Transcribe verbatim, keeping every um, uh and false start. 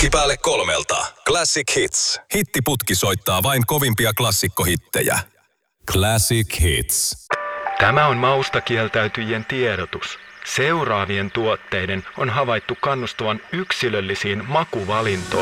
Putki päälle kolmelta. Classic Hits. Hittiputki soittaa vain kovimpia klassikkohittejä. Classic Hits. Tämä on mausta kieltäytyjien tiedotus. Seuraavien tuotteiden on havaittu kannustavan yksilöllisiin makuvalintoihin.